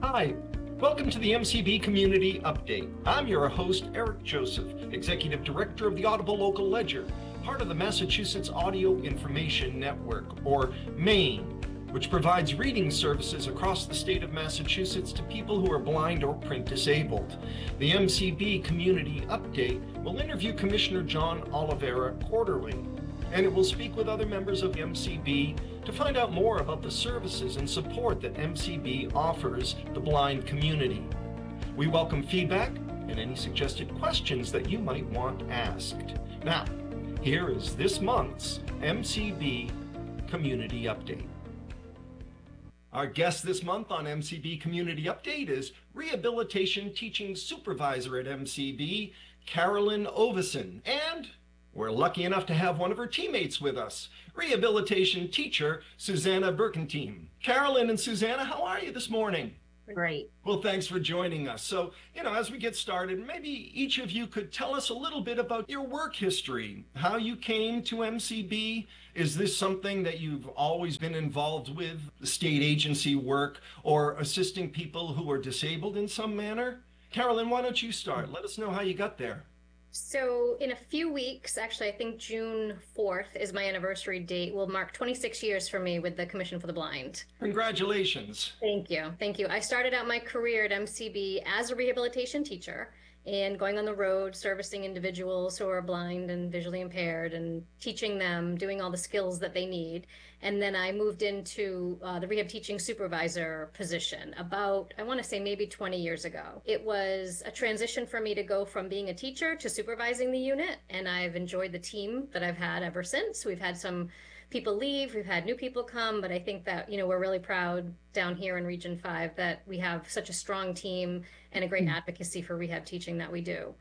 Hi, welcome to the MCB Community Update. I'm your host, Eric Joseph, Executive Director of the Audible Local Ledger, part of the Massachusetts Audio Information Network, or MAIN, which provides reading services across the state of Massachusetts to people who are blind or print disabled. The MCB Community Update will interview Commissioner John Oliveira quarterly, and it will speak with other members of the MCB to find out more about the services and support that MCB offers the blind community. We welcome feedback and any suggested questions that you might want asked. Now, here is this month's MCB Community Update. Our guest this month on MCB Community Update is Rehabilitation Teaching Supervisor at MCB, Carolyn Ovison, and we're lucky enough to have one of her teammates with us, rehabilitation teacher Susanna Berkentine. Carolyn and Susanna, how are you this morning? Great. Well, thanks for joining us. So, as we get started, maybe each of you could tell us a little bit about your work history, how you came to MCB. Is this something that you've always been involved with, state agency work, or assisting people who are disabled in some manner? Carolyn, why don't you start? Let us know how you got there. So in a few weeks, actually, I think June 4th is my anniversary date, will mark 26 years for me with the Commission for the Blind. Congratulations. Thank you. Thank you. I started out my career at MCB as a rehabilitation teacher and going on the road, servicing individuals who are blind and visually impaired and teaching them, doing all the skills that they need. And then I moved into the rehab teaching supervisor position about, I want to say maybe 20 years ago. It was a transition for me to go from being a teacher to supervising the unit. And I've enjoyed the team that I've had ever since. We've had some people leave, we've had new people come, but I think that, we're really proud down here in Region 5 that we have such a strong team and a great advocacy for rehab teaching that we do.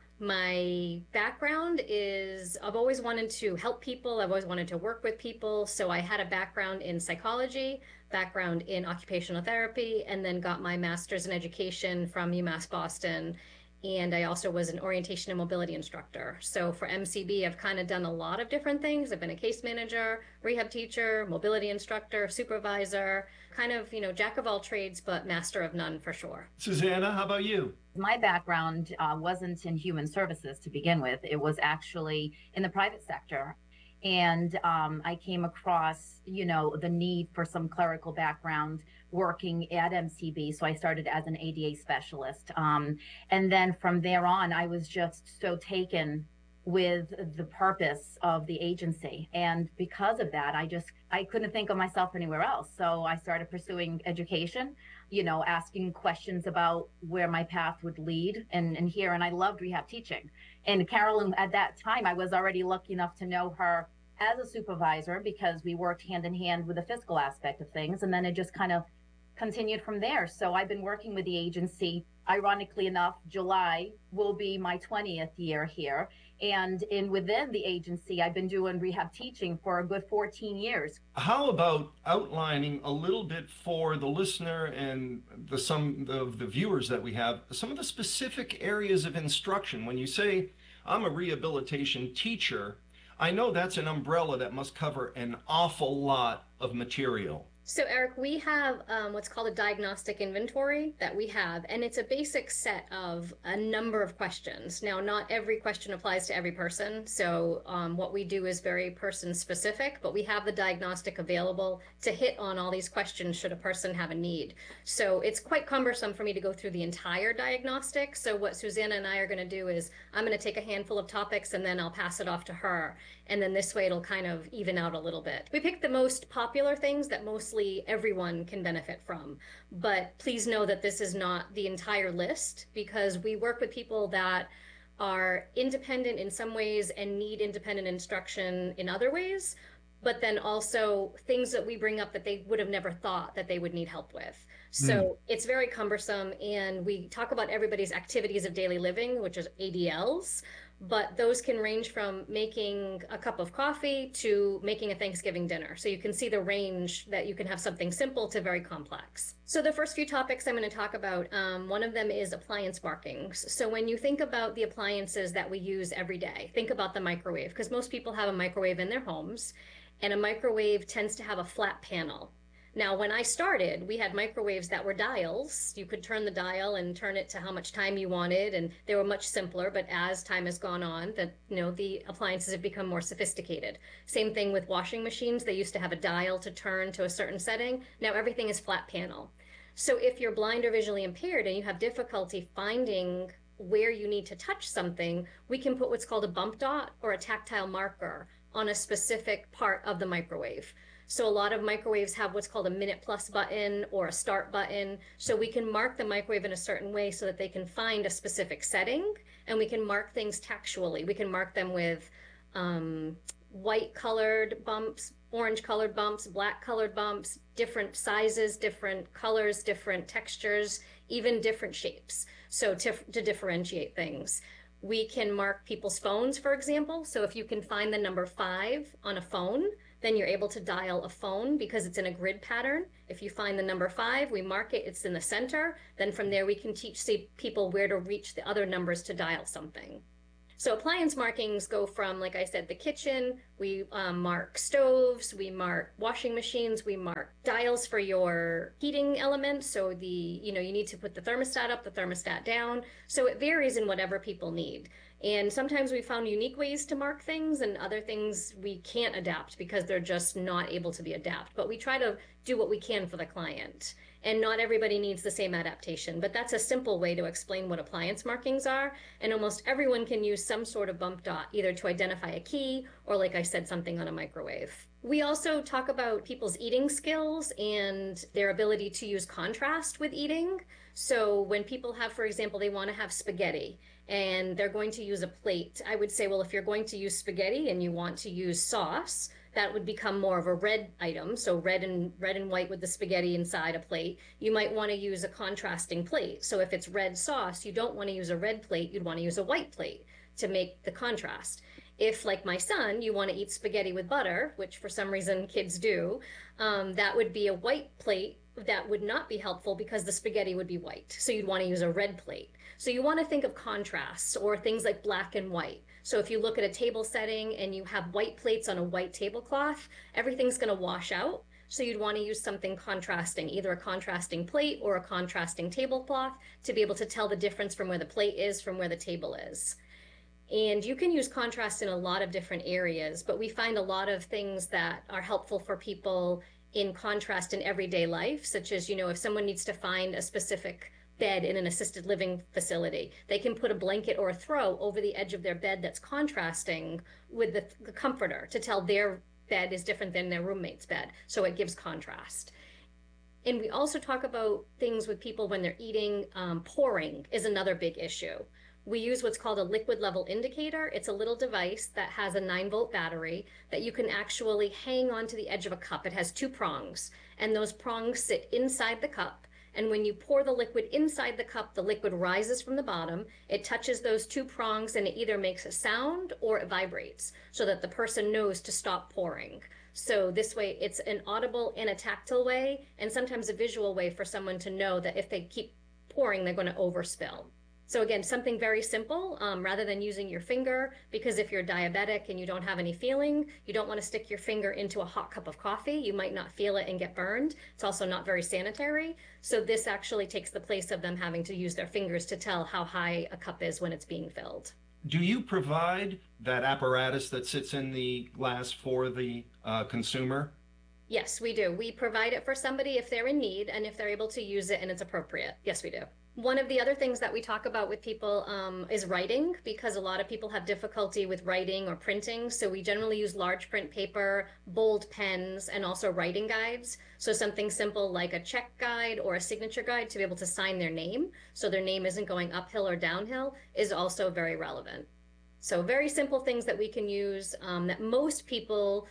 My background is I've always wanted to help people. I've always wanted to work with people. So I had a background in psychology, background in occupational therapy, and then got my master's in education from UMass Boston. And I also was an orientation and mobility instructor. So for MCB, I've kind of done a lot of different things. I've been a case manager, rehab teacher, mobility instructor, supervisor, kind of, jack of all trades, but master of none for sure. Susanna, how about you? My background wasn't in human services to begin with. It was actually in the private sector. And I came across, the need for some clerical background working at MCB. So I started as an ADA specialist. And then from there on, I was just so taken with the purpose of the agency. And because of that, I couldn't think of myself anywhere else. So I started pursuing education, asking questions about where my path would lead and I loved rehab teaching. And Carolyn, at that time, I was already lucky enough to know her as a supervisor because we worked hand in hand with the fiscal aspect of things. And then it just kind of continued from there. So I've been working with the agency. Ironically enough, July will be my 20th year here. And within the agency, I've been doing rehab teaching for a good 14 years. How about outlining a little bit for the listener and some of the viewers that we have, some of the specific areas of instruction? When you say, I'm a rehabilitation teacher, I know that's an umbrella that must cover an awful lot of material. So Eric, we have what's called a diagnostic inventory that we have, and it's a basic set of a number of questions. Now, not every question applies to every person, so what we do is very person specific, but we have the diagnostic available to hit on all these questions should a person have a need. So it's quite cumbersome for me to go through the entire diagnostic. So what Susanna and I are going to do is I'm going to take a handful of topics and then I'll pass it off to her. And then this way it'll kind of even out a little bit. We picked the most popular things that mostly everyone can benefit from. But please know that this is not the entire list because we work with people that are independent in some ways and need independent instruction in other ways, but then also things that we bring up that they would have never thought that they would need help with. So it's very cumbersome, and we talk about everybody's activities of daily living, which is ADLs, but those can range from making a cup of coffee to making a Thanksgiving dinner. So you can see the range that you can have something simple to very complex. So the first few topics I'm going to talk about, one of them is appliance markings. So when you think about the appliances that we use every day, think about the microwave, because most people have a microwave in their homes, and a microwave tends to have a flat panel. Now, when I started, we had microwaves that were dials. You could turn the dial and turn it to how much time you wanted, and they were much simpler. But as time has gone on, the appliances have become more sophisticated. Same thing with washing machines. They used to have a dial to turn to a certain setting. Now everything is flat panel. So if you're blind or visually impaired and you have difficulty finding where you need to touch something, we can put what's called a bump dot or a tactile marker on a specific part of the microwave. So a lot of microwaves have what's called a minute plus button or a start button. So we can mark the microwave in a certain way so that they can find a specific setting, and we can mark things tactually. We can mark them with white colored bumps, orange colored bumps, black colored bumps, different sizes, different colors, different textures, even different shapes. So to differentiate things. We can mark people's phones, for example. So if you can find the number 5 on a phone, then you're able to dial a phone because it's in a grid pattern. If you find the number 5, we mark it, it's in the center. Then from there, we can teach people where to reach the other numbers to dial something. So appliance markings go from, like I said, the kitchen, we mark stoves, we mark washing machines, we mark dials for your heating elements. So you need to put the thermostat up, the thermostat down. So it varies in whatever people need. And sometimes we found unique ways to mark things, and other things we can't adapt because they're just not able to be adapted. But we try to do what we can for the client. And not everybody needs the same adaptation, but that's a simple way to explain what appliance markings are. And almost everyone can use some sort of bump dot, either to identify a key or, like I said, something on a microwave. We also talk about people's eating skills and their ability to use contrast with eating. So when people have, for example, they want to have spaghetti and they're going to use a plate, I would say, well, if you're going to use spaghetti and you want to use sauce, that would become more of a red item. So red and white with the spaghetti inside a plate. You might want to use a contrasting plate. So if it's red sauce, you don't want to use a red plate. You'd want to use a white plate to make the contrast. If, like my son, you want to eat spaghetti with butter, which for some reason kids do, that would be a white plate. That would not be helpful because the spaghetti would be white. So you'd want to use a red plate. So you want to think of contrasts or things like black and white. So if you look at a table setting and you have white plates on a white tablecloth, everything's going to wash out. So you'd want to use something contrasting, either a contrasting plate or a contrasting tablecloth, to be able to tell the difference from where the plate is from where the table is. And you can use contrast in a lot of different areas, but we find a lot of things that are helpful for people in contrast in everyday life, such as, if someone needs to find a specific bed in an assisted living facility, they can put a blanket or a throw over the edge of their bed that's contrasting with the comforter to tell their bed is different than their roommate's bed. So it gives contrast. And we also talk about things with people when they're eating. Pouring is another big issue. We use what's called a liquid level indicator. It's a little device that has a 9-volt battery that you can actually hang onto the edge of a cup. It has 2 prongs, and those prongs sit inside the cup. And when you pour the liquid inside the cup, the liquid rises from the bottom. It touches those 2 prongs, and it either makes a sound or it vibrates so that the person knows to stop pouring. So this way, it's an audible and a tactile way, and sometimes a visual way for someone to know that if they keep pouring, they're going to overspill. So again, something very simple, rather than using your finger, because if you're diabetic and you don't have any feeling, you don't want to stick your finger into a hot cup of coffee. You might not feel it and get burned. It's also not very sanitary. So this actually takes the place of them having to use their fingers to tell how high a cup is when it's being filled. Do you provide that apparatus that sits in the glass for the consumer? Yes, we do. We provide it for somebody if they're in need and if they're able to use it and it's appropriate. Yes, we do. One of the other things that we talk about with people is writing, because a lot of people have difficulty with writing or printing. So we generally use large print paper, bold pens, and also writing guides. So something simple like a check guide or a signature guide to be able to sign their name, so their name isn't going uphill or downhill, is also very relevant. So very simple things that we can use that most people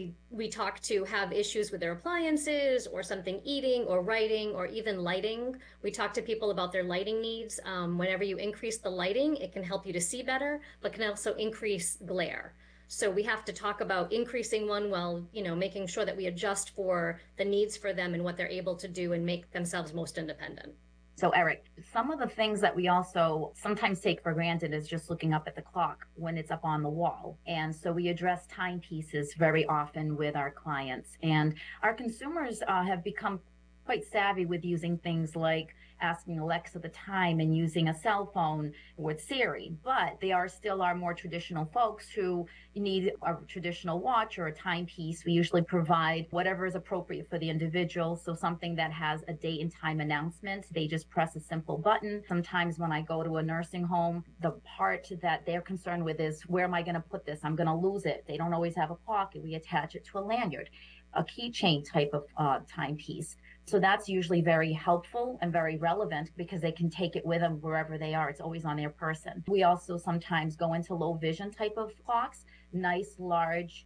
we talk to have issues with their appliances or something eating or writing or even lighting. We talk to people about their lighting needs. Whenever you increase the lighting, it can help you to see better, but can also increase glare. So we have to talk about increasing one while, making sure that we adjust for the needs for them and what they're able to do and make themselves most independent. So, Eric, some of the things that we also sometimes take for granted is just looking up at the clock when it's up on the wall. And so we address timepieces very often with our clients. And our consumers have become quite savvy with using things like asking Alexa the time and using a cell phone with Siri, but they are still our more traditional folks who need a traditional watch or a timepiece. We usually provide whatever is appropriate for the individual. So something that has a date and time announcement, they just press a simple button. Sometimes when I go to a nursing home, the part that they're concerned with is, where am I going to put this? I'm going to lose it. They don't always have a pocket. We attach it to a lanyard, a keychain type of timepiece. So that's usually very helpful and very relevant because they can take it with them wherever they are. It's always on their person. We also sometimes go into low vision type of clocks, nice large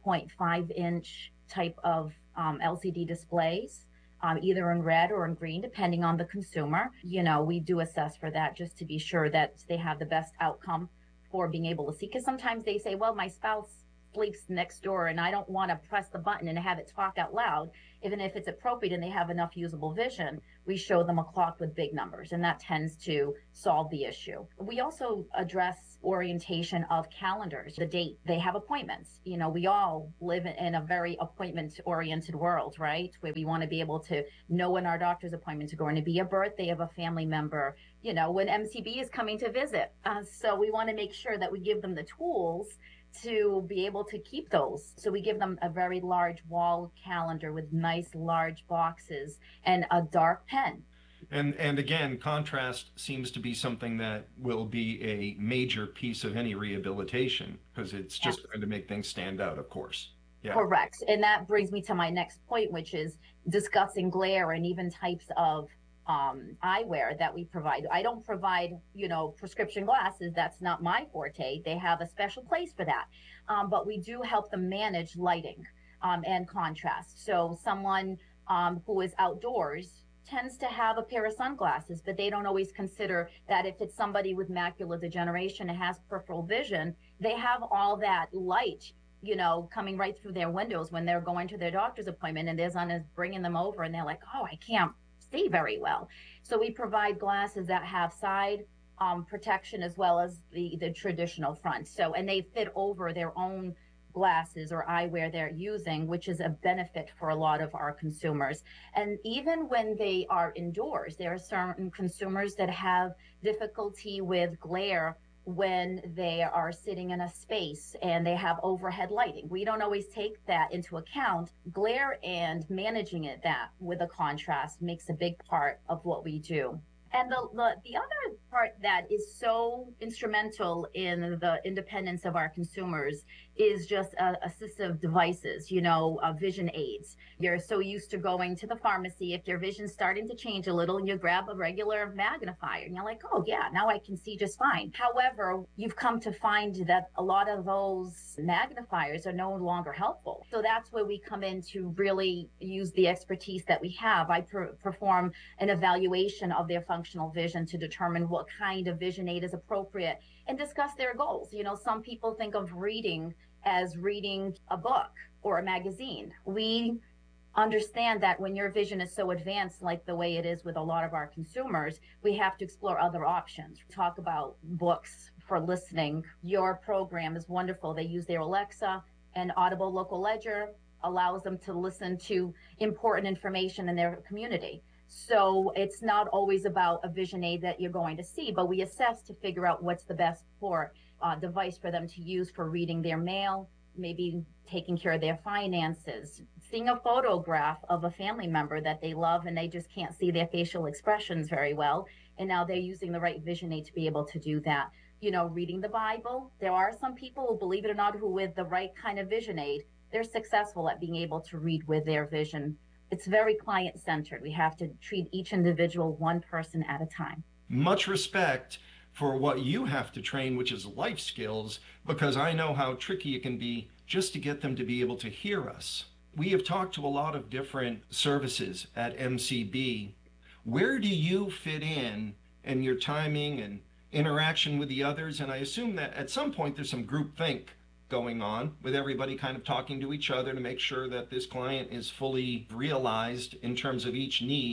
2.5-inch type of LCD displays, either in red or in green, depending on the consumer. We do assess for that just to be sure that they have the best outcome for being able to see. Because sometimes they say, well, my spouse sleeps next door and I don't want to press the button and have it talk out loud. Even if it's appropriate and they have enough usable vision, we show them a clock with big numbers, and that tends to solve the issue. We also address orientation of calendars, the date they have appointments. We all live in a very appointment oriented world, right? Where we want to be able to know when our doctor's appointments are going to be, a birthday of a family member, when MCB is coming to visit. So we want to make sure that we give them the tools to be able to keep those. So we give them a very large wall calendar with nice large boxes and a dark pen. And again, contrast seems to be something that will be a major piece of any rehabilitation, because it's just going to make things stand out, of course. Yeah. Correct. And that brings me to my next point, which is discussing glare and even types of eyewear that we provide. I don't provide, prescription glasses. That's not my forte. They have a special place for that. But we do help them manage lighting and contrast. So someone who is outdoors tends to have a pair of sunglasses, but they don't always consider that if it's somebody with macular degeneration and has peripheral vision, they have all that light coming right through their windows when they're going to their doctor's appointment, and their son is bringing them over and they're like, oh, I can't see very well. So we provide glasses that have side protection as well as the traditional front. So, and they fit over their own glasses or eyewear they're using, which is a benefit for a lot of our consumers. And even when they are indoors, there are certain consumers that have difficulty with glare when they are sitting in a space and they have overhead lighting. We don't always take that into account. Glare and managing that with a contrast makes a big part of what we do. And the other part that is so instrumental in the independence of our consumers is just assistive devices, vision aids. You're so used to going to the pharmacy. If your vision's starting to change a little, you grab a regular magnifier and you're like, oh yeah, now I can see just fine. However, you've come to find that a lot of those magnifiers are no longer helpful. So that's where we come in to really use the expertise that we have. I perform an evaluation of their functional vision to determine what kind of vision aid is appropriate and discuss their goals. Some people think of reading as reading a book or a magazine. We understand that when your vision is so advanced, like the way it is with a lot of our consumers, we have to explore other options. Talk about books for listening. Your program is wonderful. They use their Alexa, and Audible Local Ledger allows them to listen to important information in their community. So it's not always about a vision aid that you're going to see, but we assess to figure out what's the best device for them to use for reading their mail, maybe taking care of their finances, seeing a photograph of a family member that they love and they just can't see their facial expressions very well. And now they're using the right vision aid to be able to do that. Reading the Bible. There are some people, believe it or not, who with the right kind of vision aid, they're successful at being able to read with their vision. It's very client-centered. We have to treat each individual one person at a time. Much respect for what you have to train, which is life skills, because I know how tricky it can be just to get them to be able to hear us. We have talked to a lot of different services at MCB. Where do you fit in your timing and interaction with the others? And I assume that at some point there's some groupthink going on with everybody kind of talking to each other to make sure that this client is fully realized in terms of each need.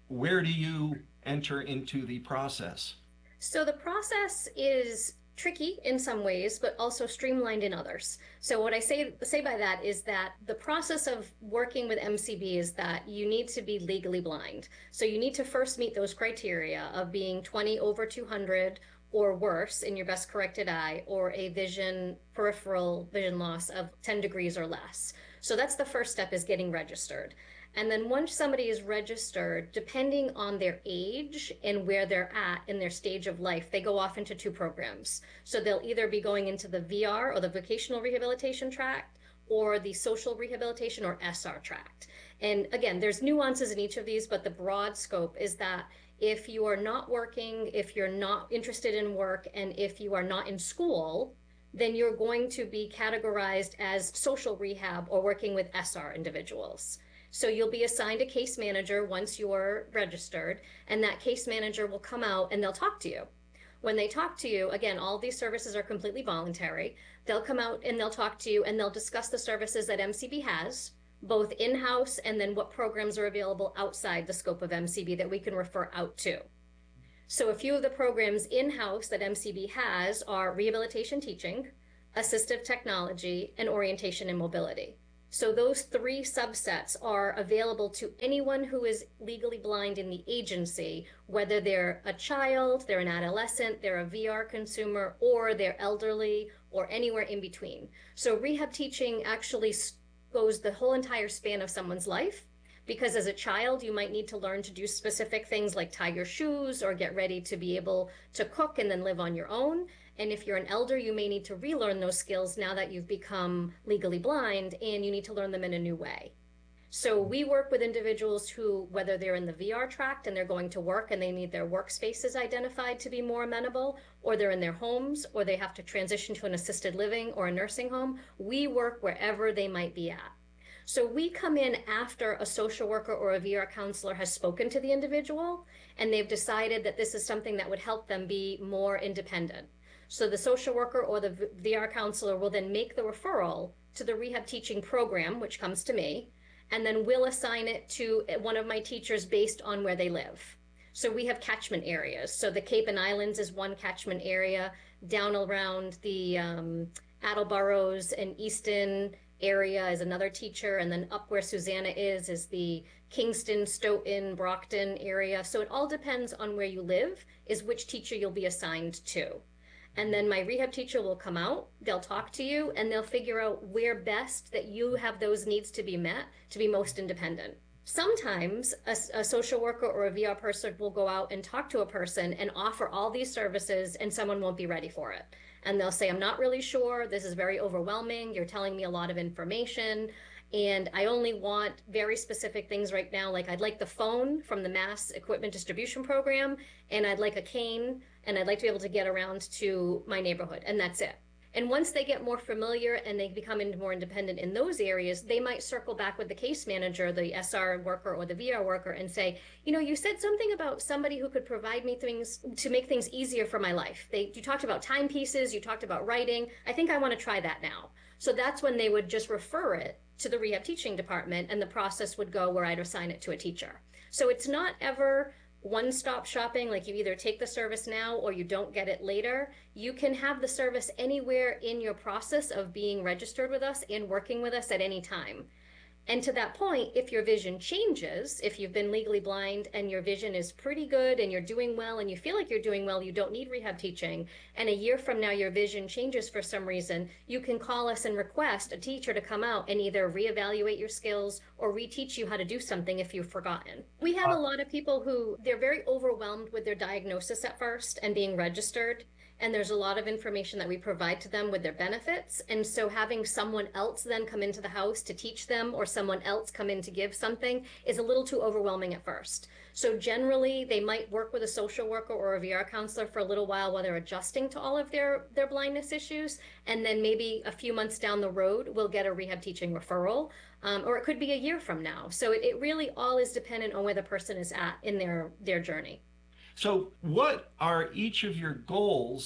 where do you enter into the process? So the process is tricky in some ways, but also streamlined in others. So what I say by that is that the process of working with MCB is that you need to be legally blind. So you need to first meet those criteria of being 20 over 200 or worse in your best corrected eye, or a peripheral vision loss of 10 degrees or less. So that's the first step, is getting registered. And then once somebody is registered, depending on their age and where they're at in their stage of life, they go off into two programs. So they'll either be going into the VR, or the vocational rehabilitation tract, or the social rehabilitation, or SR tract. And again, there's nuances in each of these, but the broad scope is that if you are not working, if you're not interested in work, and if you are not in school, then you're going to be categorized as social rehab or working with SR individuals. So you'll be assigned a case manager once you're registered, and that case manager will come out and they'll talk to you. When they talk to you, again, all these services are completely voluntary. They'll come out and they'll talk to you, and they'll discuss the services that MCB has, both in-house and then what programs are available outside the scope of MCB that we can refer out to. So a few of the programs in-house that MCB has are rehabilitation teaching, assistive technology, and orientation and mobility. So those three subsets are available to anyone who is legally blind in the agency, whether they're a child, they're an adolescent, they're a VR consumer, or they're elderly, or anywhere in between. So rehab teaching actually goes the whole entire span of someone's life, because as a child, you might need to learn to do specific things like tie your shoes or get ready to be able to cook and then live on your own. And if you're an elder, you may need to relearn those skills now that you've become legally blind, and you need to learn them in a new way. So we work with individuals who, whether they're in the VR tract and they're going to work and they need their workspaces identified to be more amenable, or they're in their homes, or they have to transition to an assisted living or a nursing home, we work wherever they might be at. So we come in after a social worker or a VR counselor has spoken to the individual, and they've decided that this is something that would help them be more independent. So the social worker or the VR counselor will then make the referral to the rehab teaching program, which comes to me, and then we'll assign it to one of my teachers based on where they live. So we have catchment areas. So the Cape and Islands is one catchment area, down around the Attleboroughs and Easton area is another teacher, and then up where Susanna is the Kingston, Stoughton, Brockton area. So it all depends on where you live, is which teacher you'll be assigned to. And then my rehab teacher will come out, they'll talk to you, and they'll figure out where best that you have those needs to be met to be most independent. Sometimes a social worker or a VR person will go out and talk to a person and offer all these services, and someone won't be ready for it. And they'll say, I'm not really sure, this is very overwhelming, you're telling me a lot of information, and I only want very specific things right now, like I'd like the phone from the Mass Equipment Distribution Program, and I'd like a cane, and I'd like to be able to get around to my neighborhood, and that's it. And once they get more familiar and they become more independent in those areas, they might circle back with the case manager, the SR worker or the VR worker, and say, you know, you said something about somebody who could provide me things to make things easier for my life. You talked about timepieces, you talked about writing. I think I want to try that now. So that's when they would just refer it to the rehab teaching department, and the process would go where I'd assign it to a teacher. So it's not ever one-stop shopping, like you either take the service now or you don't get it later. You can have the service anywhere in your process of being registered with us and working with us at any time. And to that point, if your vision changes, if you've been legally blind and your vision is pretty good and you're doing well and you feel like you're doing well, you don't need rehab teaching, and a year from now your vision changes for some reason, you can call us and request a teacher to come out and either reevaluate your skills or reteach you how to do something if you've forgotten. We have a lot of people who, they're very overwhelmed with their diagnosis at first and being registered. And there's a lot of information that we provide to them with their benefits. And so having someone else then come into the house to teach them, or someone else come in to give something, is a little too overwhelming at first. So generally, they might work with a social worker or a VR counselor for a little while they're adjusting to all of their blindness issues. And then maybe a few months down the road, we'll get a rehab teaching referral. Or it could be a year from now. So it really all is dependent on where the person is at in their journey. So what are each of your goals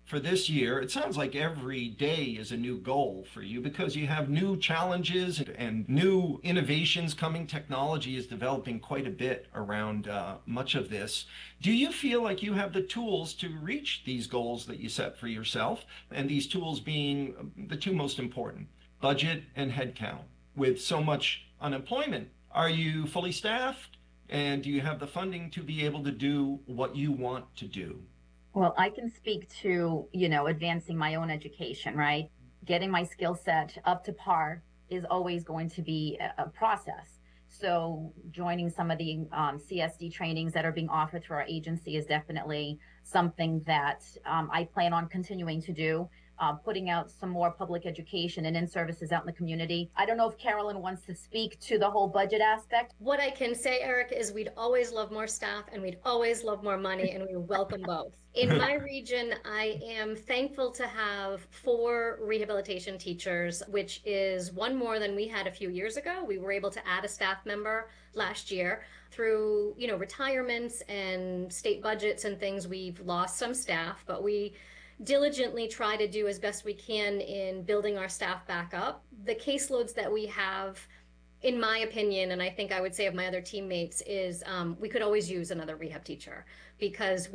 for this year? It sounds like every day is a new goal for you because you have new challenges and new innovations coming. Technology is developing quite a bit around much of this. Do you feel like you have the tools to reach these goals that you set for yourself? And these tools being the two most important, budget and headcount. With so much unemployment, are you fully staffed? And do you have the funding to be able to do what you want to do? Well, I can speak to, advancing my own education, right? Getting my skill set up to par is always going to be a process. So joining some of the CSD trainings that are being offered through our agency is definitely something that I plan on continuing to do. Putting out some more public education and in-services out in the community. I don't know if Carolyn wants to speak to the whole budget aspect. What I can say, Eric, is we'd always love more staff and we'd always love more money, and we welcome both. In my region, I am thankful to have 4 rehabilitation teachers, which is one more than we had a few years ago. We were able to add a staff member last year. Through, retirements and state budgets and things, we've lost some staff, but we diligently try to do as best we can in building our staff back up. The caseloads that we have, in my opinion, and I think I would say of my other teammates, is we could always use another rehab teacher, because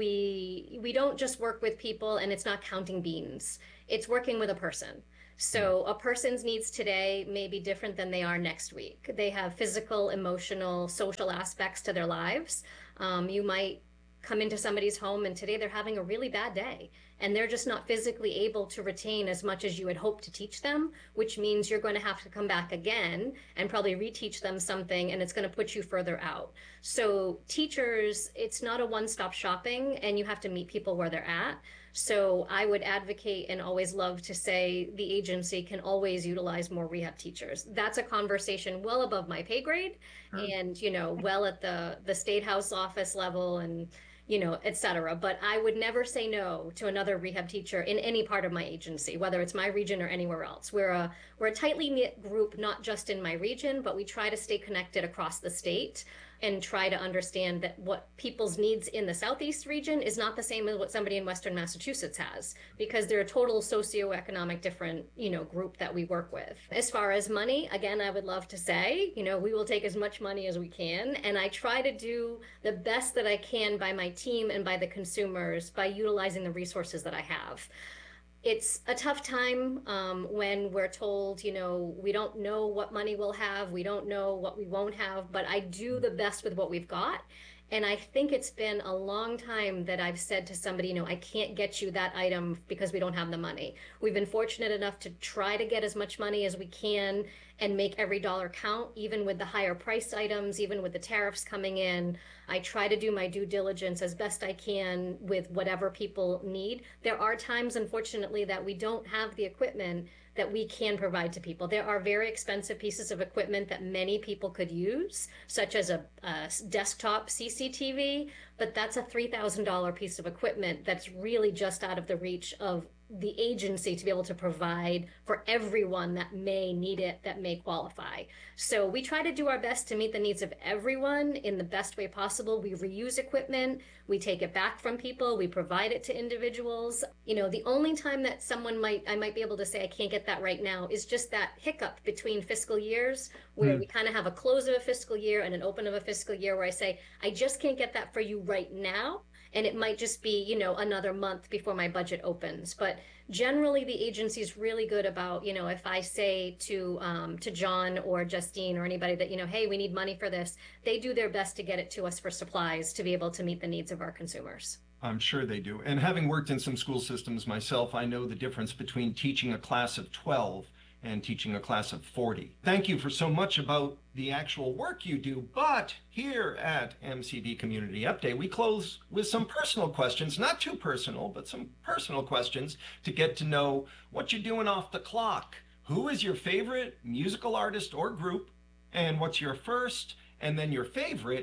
we don't just work with people and it's not counting beans. It's working with a person. So a person's needs today may be different than they are next week. They have physical, emotional, social aspects to their lives. You might come into somebody's home and today they're having a really bad day and they're just not physically able to retain as much as you had hoped to teach them, which means you're going to have to come back again and probably reteach them something, and it's going to put you further out. So teachers, it's not a one-stop shopping, and you have to meet people where they're at. So I would advocate and always love to say the agency can always utilize more rehab teachers. That's a conversation well above my pay grade, and well at the State House office level, and et cetera. But I would never say no to another rehab teacher in any part of my agency, whether it's my region or anywhere else. We're a tightly knit group, not just in my region, but we try to stay connected across the state and try to understand that what people's needs in the Southeast region is not the same as what somebody in Western Massachusetts has, because they're a total socioeconomic different, group that we work with. As far as money, again, I would love to say, we will take as much money as we can. And I try to do the best that I can by my team and by the consumers by utilizing the resources that I have. It's a tough time when we're told, we don't know what money we'll have, we don't know what we won't have, but I do the best with what we've got. And I think it's been a long time that I've said to somebody, I can't get you that item because we don't have the money. We've been fortunate enough to try to get as much money as we can and make every dollar count, even with the higher price items, even with the tariffs coming in. I try to do my due diligence as best I can with whatever people need. There are times, unfortunately, that we don't have the equipment that we can provide to people. There are very expensive pieces of equipment that many people could use, such as a desktop CCTV, but that's a $3,000 piece of equipment that's really just out of the reach of the agency to be able to provide for everyone that may need it, that may qualify. So we try to do our best to meet the needs of everyone in the best way possible. We reuse equipment, we take it back from people, we provide it to individuals. The only time that I might be able to say I can't get that right now is just that hiccup between fiscal years, where we kind of have a close of a fiscal year and an open of a fiscal year, where I say, I just can't get that for you right now. And it might just be, another month before my budget opens. But generally, the agency is really good about, if I say to John or Justine or anybody that, hey, we need money for this, they do their best to get it to us for supplies to be able to meet the needs of our consumers. I'm sure they do. And having worked in some school systems myself, I know the difference between teaching a class of 12 and teaching a class of 40. Thank you for so much about the actual work you do, but here at MCB Community Update, we close with some personal questions, not too personal, but some personal questions to get to know what you're doing off the clock. Who is your favorite musical artist or group, and what's your first and then your favorite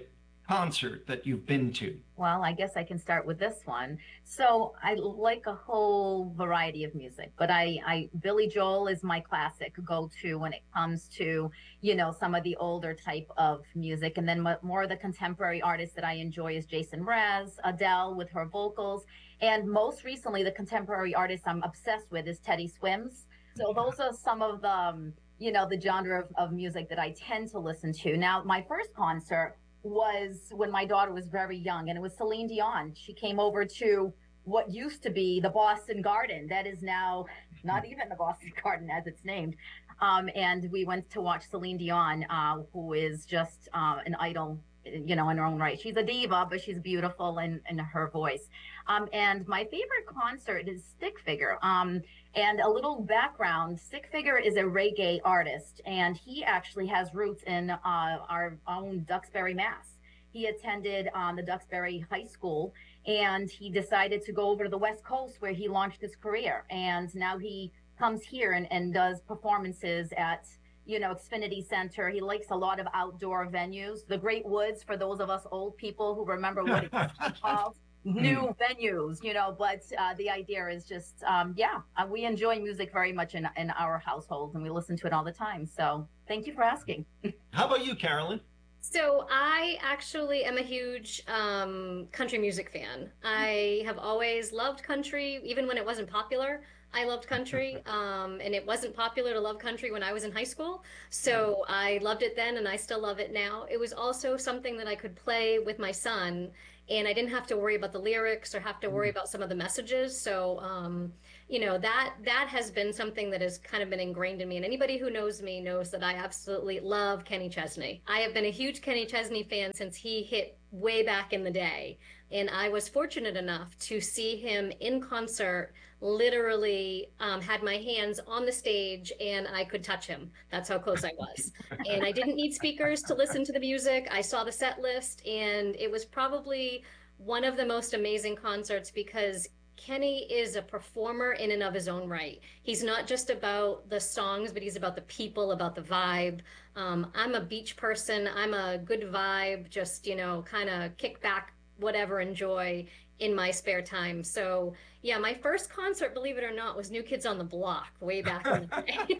concert that you've been to? Well, I guess I can start with this one. So I like a whole variety of music, but Billy Joel is my classic go-to when it comes to, some of the older type of music. And then more of the contemporary artists that I enjoy is Jason Mraz, Adele with her vocals. And most recently, the contemporary artist I'm obsessed with is Teddy Swims. So those are some of the, the genre of music that I tend to listen to. Now, my first concert was when my daughter was very young, and it was Celine Dion. She came over to what used to be the Boston Garden. That is now not even the Boston Garden as it's named. And we went to watch Celine Dion, who is just an idol, in her own right. She's a diva, but she's beautiful in her voice. And my favorite concert is Stick Figure. And a little background, Stick Figure is a reggae artist, and he actually has roots in our own Duxbury, Mass. He attended the Duxbury High School, and he decided to go over to the West Coast where he launched his career. And now he comes here and does performances at Xfinity Center. He likes a lot of outdoor venues. The Great Woods, for those of us old people who remember what it used to be called, new venues, but the idea is just, we enjoy music very much in our household, and we listen to it all the time. So thank you for asking. How about you, Carolyn? So I actually am a huge country music fan. I have always loved country, even when it wasn't popular. I loved country, and it wasn't popular to love country when I was in high school. So I loved it then, and I still love it now. It was also something that I could play with my son, and I didn't have to worry about the lyrics or have to worry about some of the messages. So, that has been something that has kind of been ingrained in me. And anybody who knows me knows that I absolutely love Kenny Chesney. I have been a huge Kenny Chesney fan since he hit way back in the day. And I was fortunate enough to see him in concert, literally had my hands on the stage and I could touch him. That's how close I was. And I didn't need speakers to listen to the music. I saw the set list, and it was probably one of the most amazing concerts because Kenny is a performer in and of his own right. He's not just about the songs, but he's about the people, about the vibe. I'm a beach person. I'm a good vibe, just, kind of kick back, whatever, enjoy in my spare time. So yeah, my first concert, believe it or not, was New Kids on the Block way back in the day.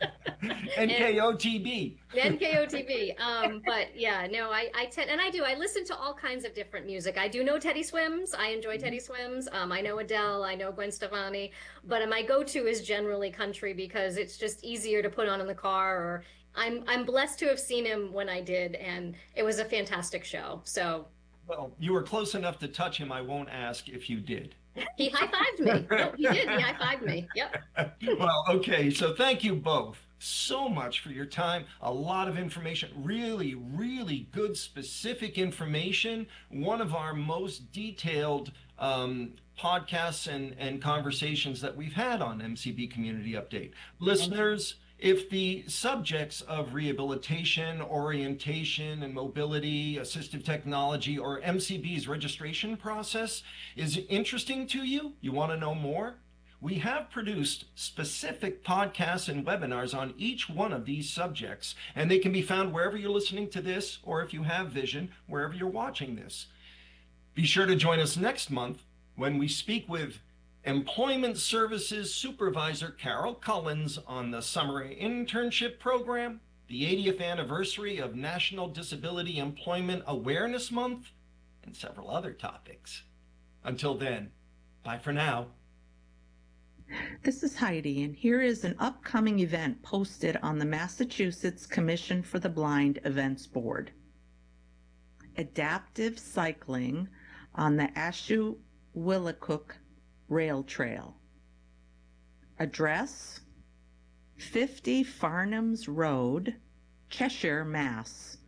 NKOTB. NKOTB. But yeah, no, I listen to all kinds of different music. I do know Teddy Swims. I enjoy Teddy Swims. I know Adele. I know Gwen Stefani. But my go-to is generally country because it's just easier to put on in the car. Or I'm blessed to have seen him when I did, and it was a fantastic show. So. Well, you were close enough to touch him. I won't ask if you did. He high-fived me. No, he did. He high-fived me. Yep. Well, okay. So thank you both so much for your time. A lot of information, really, really good, specific information. One of our most detailed podcasts and conversations that we've had on MCB Community Update. Listeners, if the subjects of rehabilitation, orientation, and mobility, assistive technology, or MCB's registration process is interesting to you, you want to know more, we have produced specific podcasts and webinars on each one of these subjects, and they can be found wherever you're listening to this, or if you have vision, wherever you're watching this. Be sure to join us next month when we speak with Employment Services Supervisor Carol Cullins on the Summer Internship Program, the 80th anniversary of National Disability Employment Awareness Month, and several other topics. Until then, bye for now. This is Heidi, and here is an upcoming event posted on the Massachusetts Commission for the Blind Events Board. Adaptive cycling on the Ashewillicook Rail Trail. Address 50 Farnham's Road, Cheshire, Mass.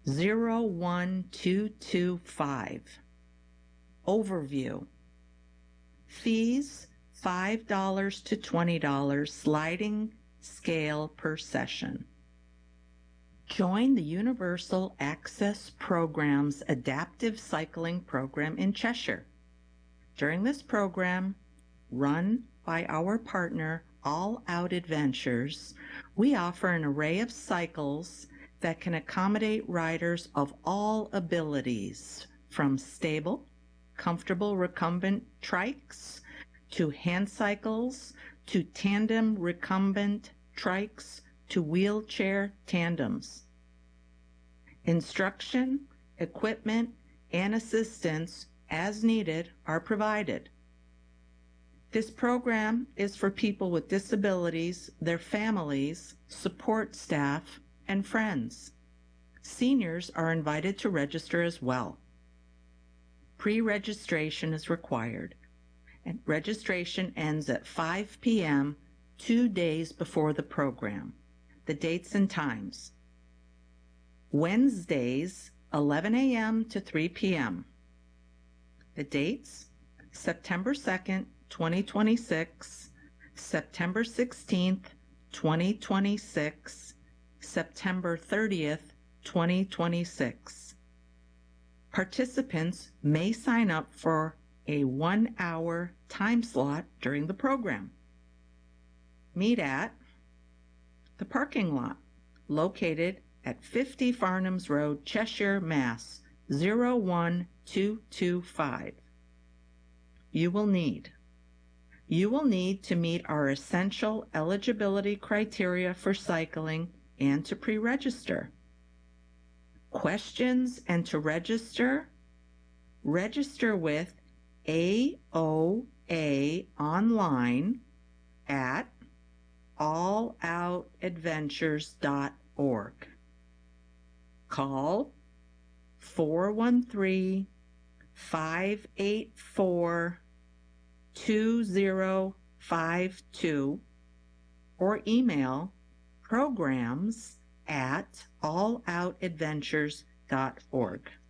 01225. Overview. Fees $5 to $20 sliding scale per session. Join the Universal Access Program's Adaptive Cycling Program in Cheshire. During this program, run by our partner All Out Adventures, we offer an array of cycles that can accommodate riders of all abilities from stable, comfortable recumbent trikes to hand cycles to tandem recumbent trikes to wheelchair tandems. Instruction, equipment, and assistance as needed are provided. This program is for people with disabilities, their families, support staff, and friends. Seniors are invited to register as well. Pre-registration is required, and registration ends at 5 p.m. 2 days before the program. The dates and times: Wednesdays, 11 a.m. to 3 p.m. The dates: September 2nd, 2026, September 16th, 2026, September 30th, 2026. Participants may sign up for a 1-hour time slot during the program. Meet at the parking lot located at 50 Farnham's Road, Cheshire, Mass. 01225. You will need to meet our essential eligibility criteria for cycling and to pre-register. Questions and to register with AOA online at alloutadventures.org. Call 413-584-2052 or email programs@alloutadventures.org.